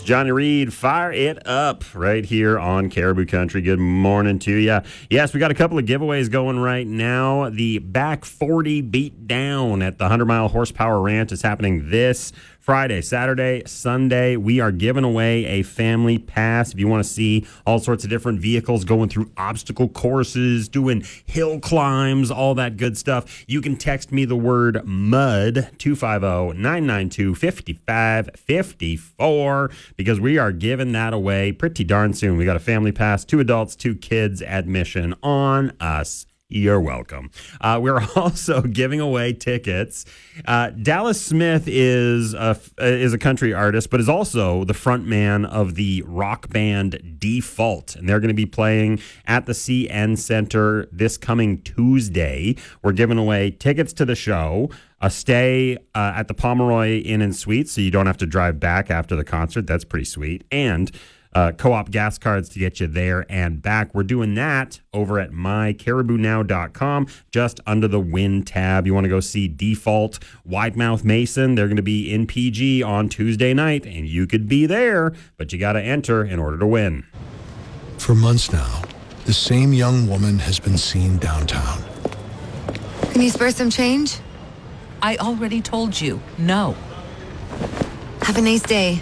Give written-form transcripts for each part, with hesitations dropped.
Johnny Reed. Fire it up right here on Caribou Country. Good morning to you. Yes, we got a couple of giveaways going right now. The Back 40 Beat Down at the 100 Mile Horsepower Ranch is happening this Friday, Saturday, Sunday. We are giving away a family pass. If you want to see all sorts of different vehicles going through obstacle courses, doing hill climbs, all that good stuff, you can text me the word MUD 250-992-5554 because we are giving that away pretty darn soon. We got a family pass, 2 adults, 2 kids admission on us. You're welcome. We're also giving away tickets. Dallas Smith is a country artist, but is also the front man of the rock band Default. And they're going to be playing at the CN Center this coming Tuesday. We're giving away tickets to the show, a stay at the Pomeroy Inn and Suites, so you don't have to drive back after the concert. That's pretty sweet. And co-op gas cards to get you there and back. We're doing that over at mycaribounow.com, just under the Win tab. You want to go see Default, Widemouth Mason. They're going to be in PG on Tuesday night, and you could be there, but you got to enter in order to win. For months now, the same young woman has been seen downtown. Can you spare some change? I already told you, no. Have a nice day.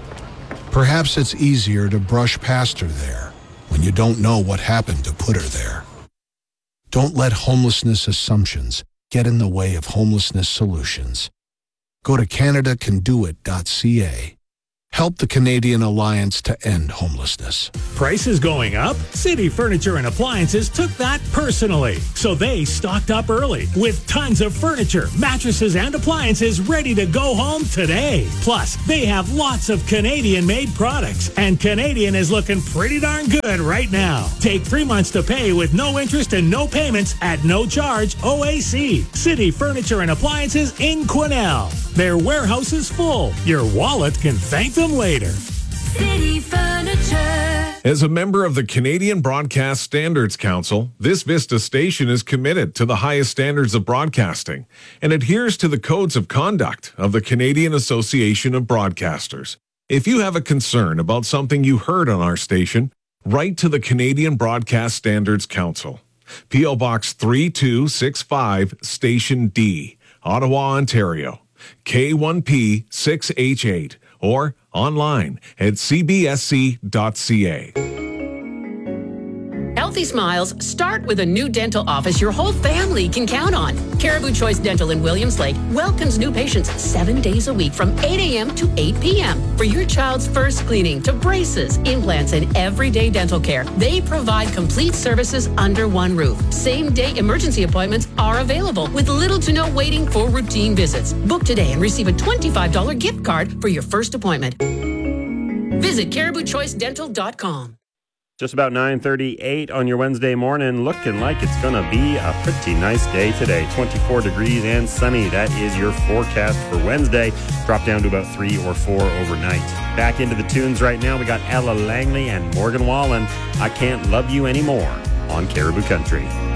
Perhaps it's easier to brush past her there when you don't know what happened to put her there. Don't let homelessness assumptions get in the way of homelessness solutions. Go to CanadaCanDoIt.ca. Help the Canadian Alliance to End Homelessness. Prices going up? City Furniture and Appliances took that personally. So they stocked up early with tons of furniture, mattresses, and appliances ready to go home today. Plus, they have lots of Canadian-made products. And Canadian is looking pretty darn good right now. Take 3 months to pay with no interest and no payments at no charge OAC. City Furniture and Appliances in Quesnel. Their warehouse is full. Your wallet can thank them later. City Furniture. As a member of the Canadian Broadcast Standards Council, this Vista station is committed to the highest standards of broadcasting and adheres to the codes of conduct of the Canadian Association of Broadcasters. If you have a concern about something you heard on our station, write to the Canadian Broadcast Standards Council. P.O. Box 3265, Station D, Ottawa, Ontario. K1P 6H8 or online at cbsc.ca. Healthy smiles start with a new dental office your whole family can count on. Caribou Choice Dental in Williams Lake welcomes new patients 7 days a week from 8 a.m. to 8 p.m. For your child's first cleaning to braces, implants, and everyday dental care, they provide complete services under one roof. Same-day emergency appointments are available with little to no waiting for routine visits. Book today and receive a $25 gift card for your first appointment. Visit CaribouChoiceDental.com. Just about 9:38 on your Wednesday morning. Looking like it's going to be a pretty nice day today. 24 degrees and sunny. That is your forecast for Wednesday. Drop down to about 3 or 4 overnight. Back into the tunes right now. We got Ella Langley and Morgan Wallen. I Can't Love You Anymore on Caribou Country.